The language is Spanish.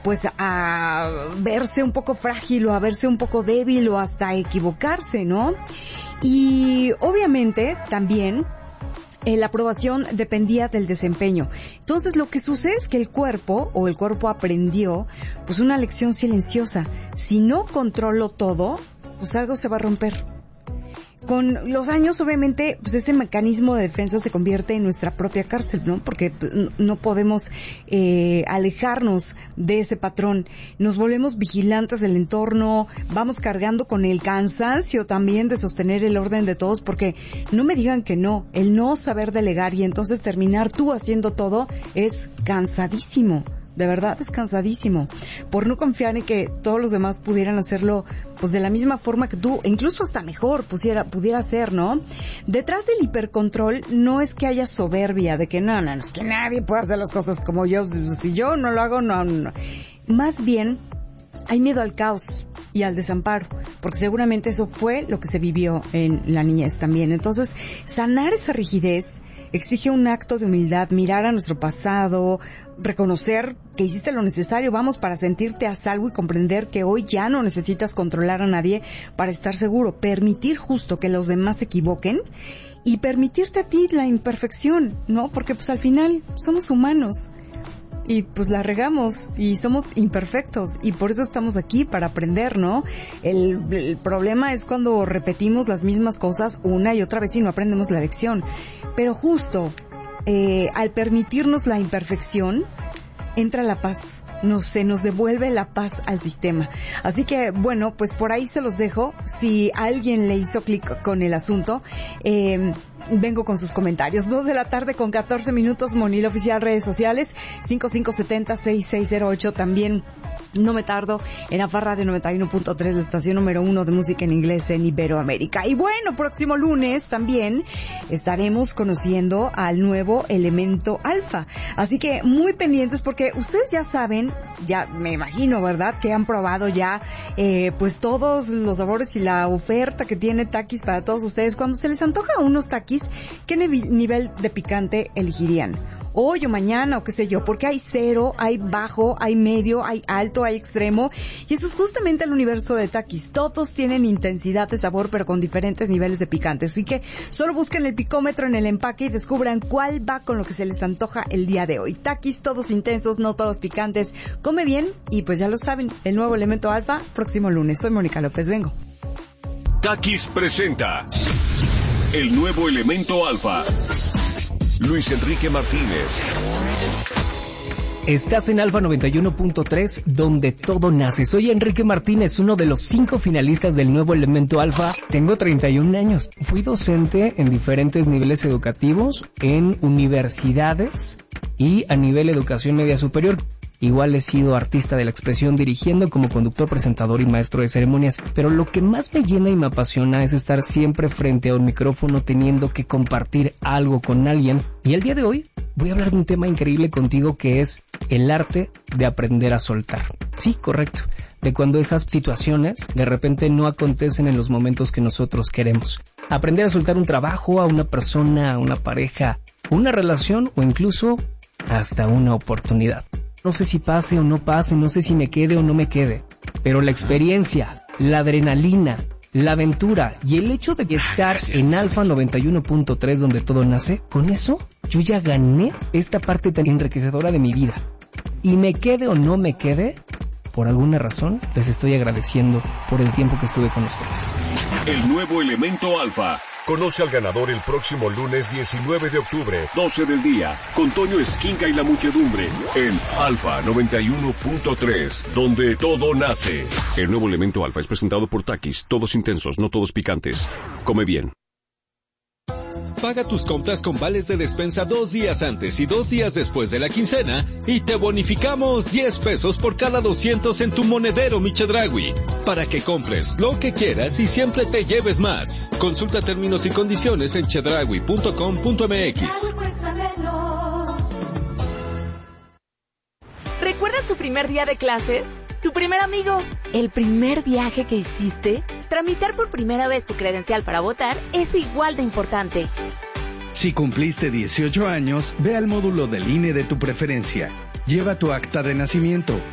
pues a verse un poco frágil o a verse un poco débil o hasta equivocarse, ¿no? Y obviamente también la aprobación dependía del desempeño. Entonces lo que sucede es que el cuerpo aprendió pues una lección silenciosa. Si no controlo todo, pues algo se va a romper. Con los años, obviamente, pues ese mecanismo de defensa se convierte en nuestra propia cárcel, ¿no? Porque no podemos alejarnos de ese patrón. Nos volvemos vigilantes del entorno, vamos cargando con el cansancio también de sostener el orden de todos, porque no me digan que no, el no saber delegar y entonces terminar tú haciendo todo es cansadísimo. De verdad es cansadísimo, por no confiar en que todos los demás pudieran hacerlo pues de la misma forma que tú, e incluso hasta mejor pudiera ser, ¿no? Detrás del hipercontrol no es que haya soberbia de que no, es que nadie puede hacer las cosas como yo, si yo no lo hago, no. Más bien hay miedo al caos y al desamparo, porque seguramente eso fue lo que se vivió en la niñez también. Entonces, sanar esa rigidez exige un acto de humildad, mirar a nuestro pasado, reconocer que hiciste lo necesario, para sentirte a salvo y comprender que hoy ya no necesitas controlar a nadie para estar seguro, permitir justo que los demás se equivoquen y permitirte a ti la imperfección, ¿no? Porque pues al final somos humanos. Y pues la regamos y somos imperfectos y por eso estamos aquí, para aprender, ¿no? El problema es cuando repetimos las mismas cosas una y otra vez y no aprendemos la lección. Pero justo al permitirnos la imperfección entra la paz, se nos devuelve la paz al sistema. Así que bueno, pues por ahí se los dejo. Si alguien le hizo clic con el asunto, vengo con sus comentarios. 2:14 p.m, Monil Oficial, redes sociales, 5570-6608. También no me tardo en AFA Radio 91.3, la estación número 1 de música en inglés en Iberoamérica. Y bueno, próximo lunes también estaremos conociendo al nuevo elemento alfa. Así que muy pendientes, porque ustedes ya saben, ya me imagino, ¿verdad?, que han probado ya pues todos los sabores y la oferta que tiene Takis para todos ustedes. Cuando se les antoja unos Takis, ¿qué nivel de picante elegirían? Hoy o mañana o qué sé yo, porque hay cero, hay bajo, hay medio, hay alto, hay extremo, y eso es justamente el universo de Takis. Todos tienen intensidad de sabor, pero con diferentes niveles de picante. Así que solo busquen el picómetro en el empaque y descubran cuál va con lo que se les antoja el día de hoy. Takis, todos intensos, no todos picantes. Come bien y pues ya lo saben, el nuevo elemento alfa, próximo lunes. Soy Mónica López, vengo. Takis presenta el nuevo elemento alfa. Luis Enrique Martínez. Estás en Alfa 91.3, donde todo nace. Soy Enrique Martínez, uno de los 5 finalistas del nuevo elemento alfa. Tengo 31 años. Fui docente en diferentes niveles educativos, en universidades y a nivel educación media superior. Igual he sido artista de la expresión, dirigiendo como conductor, presentador y maestro de ceremonias. Pero lo que más me llena y me apasiona es estar siempre frente a un micrófono, teniendo que compartir algo con alguien. Y el día de hoy voy a hablar de un tema increíble contigo, que es el arte de aprender a soltar. Sí, correcto. De cuando esas situaciones de repente no acontecen en los momentos que nosotros queremos. Aprender a soltar un trabajo, a una persona, a una pareja, una relación o incluso hasta una oportunidad. No sé si pase o no pase, no sé si me quede o no me quede, pero la experiencia, la adrenalina, la aventura y el hecho de estar en Alfa 91.3, donde todo nace, con eso yo ya gané esta parte tan enriquecedora de mi vida. Y me quede o no me quede, por alguna razón les estoy agradeciendo por el tiempo que estuve con ustedes. El nuevo elemento alfa. Conoce al ganador el próximo lunes 19 de octubre, 12 del día, con Toño Esquinca y la muchedumbre, en Alfa 91.3, donde todo nace. El nuevo elemento alfa es presentado por Takis, todos intensos, no todos picantes. Come bien. Paga tus compras con vales de despensa 2 días antes y 2 días después de la quincena y te bonificamos 10 pesos por cada 200 en tu monedero Chedraui, para que compres lo que quieras y siempre te lleves más. Consulta términos y condiciones en chedraui.com.mx. ¿Recuerdas tu primer día de clases? ¿Tu primer amigo? ¿El primer viaje que hiciste? Tramitar por primera vez tu credencial para votar es igual de importante. Si cumpliste 18 años, ve al módulo del INE de tu preferencia. Lleva tu acta de nacimiento,